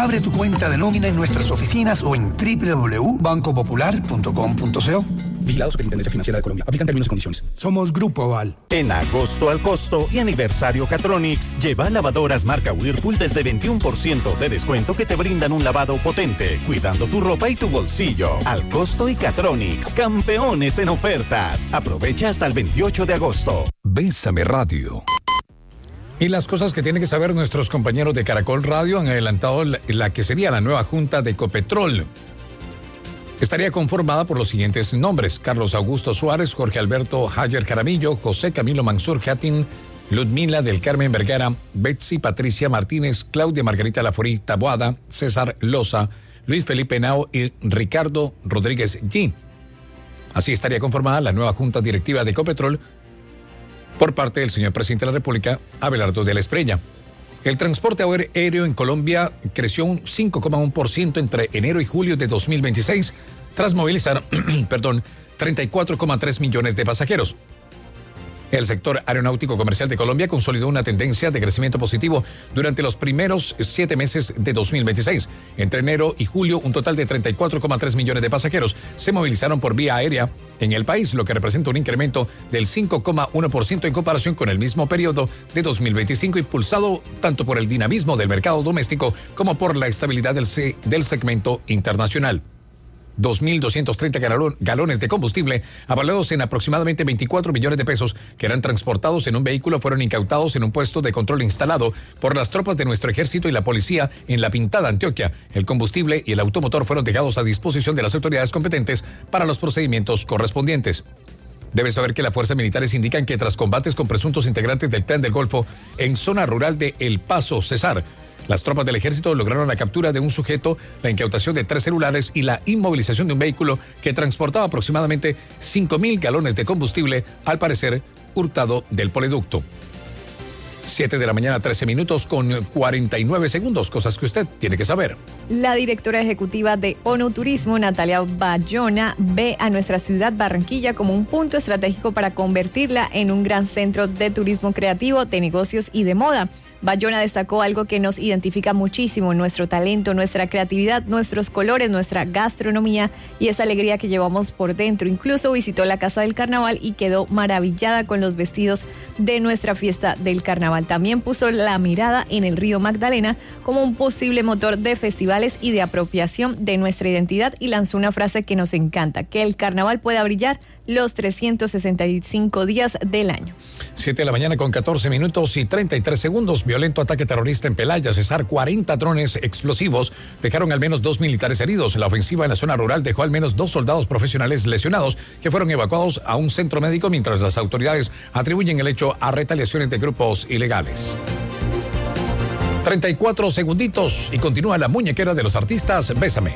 Abre tu cuenta de nómina en nuestras oficinas o en www.bancopopular.com.co. Vigilado Superintendencia Financiera de Colombia. Aplican términos y condiciones. Somos Grupo Aval. En agosto al costo y aniversario Catronics, lleva lavadoras marca Whirlpool desde 21% de descuento que te brindan un lavado potente, cuidando tu ropa y tu bolsillo. Al costo y Catronics, campeones en ofertas. Aprovecha hasta el 28 de agosto. Bésame Radio. Y las cosas que tienen que saber nuestros compañeros de Caracol Radio han adelantado la que sería la nueva junta de Ecopetrol. Estaría conformada por los siguientes nombres: Carlos Augusto Suárez, Jorge Alberto Hayer Jaramillo, José Camilo Mansur Jatin, Ludmila del Carmen Vergara, Betsy Patricia Martínez, Claudia Margarita Laforí Taboada, César Loza, Luis Felipe Henao y Ricardo Rodríguez G. Así estaría conformada la nueva junta directiva de Ecopetrol por parte del señor presidente de la República, Abelardo de la Espriella. El transporte aéreo en Colombia creció un 5,1% entre enero y julio de 2026, tras movilizar 34,3 millones de pasajeros. El sector aeronáutico comercial de Colombia consolidó una tendencia de crecimiento positivo durante los primeros 7 meses de 2026. Entre enero y julio, un total de 34,3 millones de pasajeros se movilizaron por vía aérea en el país, lo que representa un incremento del 5,1% en comparación con el mismo periodo de 2025, impulsado tanto por el dinamismo del mercado doméstico como por la estabilidad del segmento internacional. 2.230 galones de combustible, avalados en aproximadamente 24 millones de pesos, que eran transportados en un vehículo, fueron incautados en un puesto de control instalado por las tropas de nuestro ejército y la policía en La Pintada, Antioquia. El combustible y el automotor fueron dejados a disposición de las autoridades competentes para los procedimientos correspondientes. Debe saber que las fuerzas militares indican que tras combates con presuntos integrantes del Clan del Golfo en zona rural de El Paso, Cesar, las tropas del ejército lograron la captura de un sujeto, la incautación de 3 celulares y la inmovilización de un vehículo que transportaba aproximadamente 5.000 galones de combustible, al parecer hurtado del Poliducto. 7 de la mañana, 13 minutos con 49 segundos, cosas que usted tiene que saber. La directora ejecutiva de ONU Turismo, Natalia Bayona, ve a nuestra ciudad Barranquilla como un punto estratégico para convertirla en un gran centro de turismo creativo, de negocios y de moda. Bayona destacó algo que nos identifica muchísimo: nuestro talento, nuestra creatividad, nuestros colores, nuestra gastronomía y esa alegría que llevamos por dentro. Incluso visitó la Casa del Carnaval y quedó maravillada con los vestidos de nuestra fiesta del carnaval. También puso la mirada en el río Magdalena como un posible motor de festivales y de apropiación de nuestra identidad, y lanzó una frase que nos encanta: que el carnaval pueda brillar los 365 días del año. 7 de la mañana con 14 minutos y 33 segundos. Violento ataque terrorista en Pelaya, Cesar. 40 drones explosivos dejaron al menos 2 militares heridos. La ofensiva en la zona rural dejó al menos 2 soldados profesionales lesionados, que fueron evacuados a un centro médico, mientras las autoridades atribuyen el hecho a retaliaciones de grupos ilegales. 34 segunditos y continúa la muñequera de los artistas. Bésame.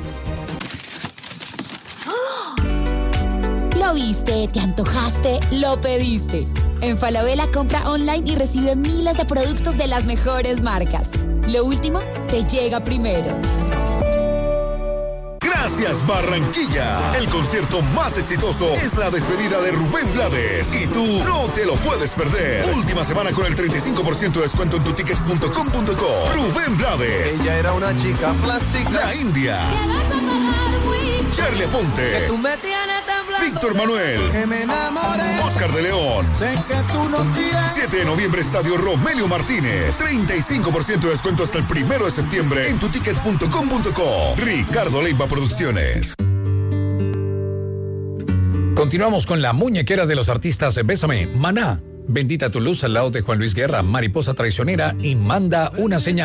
Lo viste, te antojaste, lo pediste. En Falabella compra online y recibe miles de productos de las mejores marcas. Lo último te llega primero. Gracias, Barranquilla. El concierto más exitoso es la despedida de Rubén Blades y tú no te lo puedes perder. Última semana con el 35% de descuento en tutickets.com.co. Rubén Blades. Ella era una chica plástica. La India. Charlie Ponte. Víctor Manuel. Que me enamoré. Oscar de León. Sé que tú no quieres. 7 de noviembre, Estadio Romelio Martínez. 35% de descuento hasta el 1 de septiembre en tutickets.com.co. Ricardo Leiva Producciones. Continuamos con la muñequera de los artistas. Bésame. Maná. Bendita tu luz, al lado de Juan Luis Guerra. Mariposa traicionera y Manda una señal.